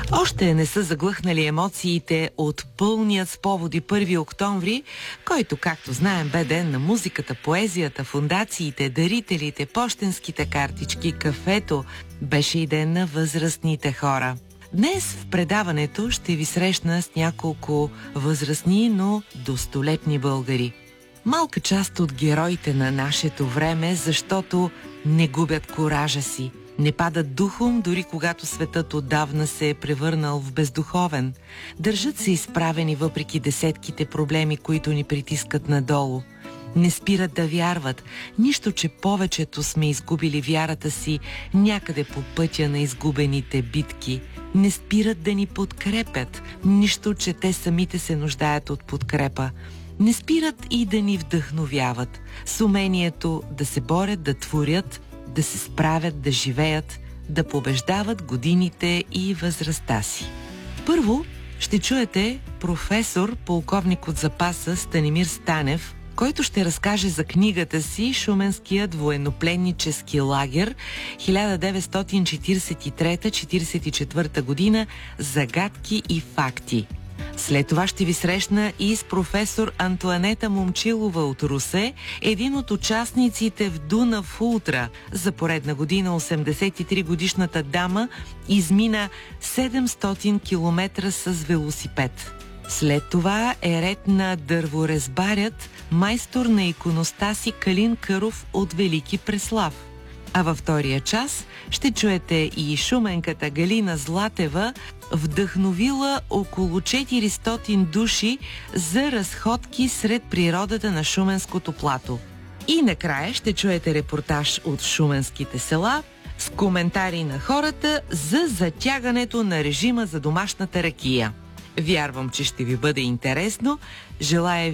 Още не са заглъхнали емоциите от пълният с поводи 1 октомври, който, както знаем, бе ден на музиката, поезията, фондациите, дарителите, пощенските картички, кафето. Беше и ден на възрастните хора. Днес в предаването ще ви срещна с няколко възрастни, но достолетни българи. Малка част от героите на нашето време, защото не губят коража си. Не падат духом, дори когато светът отдавна се е превърнал в бездуховен. Държат се изправени въпреки десетките проблеми, които ни притискат надолу. Не спират да вярват, нищо, че повечето сме изгубили вярата си някъде по пътя на изгубените битки. Не спират да ни подкрепят, нищо, че те самите се нуждаят от подкрепа. Не спират и да ни вдъхновяват, с умението да се борят, да творят, да се справят, да живеят, да побеждават годините и възрастта си. Първо ще чуете професор, полковник от запаса Станимир Станев, който ще разкаже за книгата си "Шуменският военнопленнически лагер 1943-44 година. Загадки и факти". След това ще ви срещна и с професор Антоанета Момчилова от Русе, един от участниците в Дунав Ултра. За поредна година 83-годишната дама измина 700 км с велосипед. След това е ред на дърворезбарят, майстор на иконостаси Калин Къров от Велики Преслав. А във втория час ще чуете и шуменката Галина Златева, вдъхновила около 400 души за разходки сред природата на Шуменското плато. И накрая ще чуете репортаж от шуменските села с коментари на хората за затягането на режима за домашната ракия. Вярвам, че ще ви бъде интересно. Желая